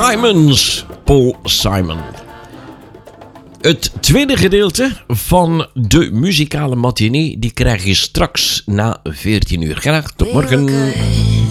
Diamonds, Paul Simon. Het tweede gedeelte van de muzikale matinee, die krijg je straks na 14 uur. Graag tot morgen.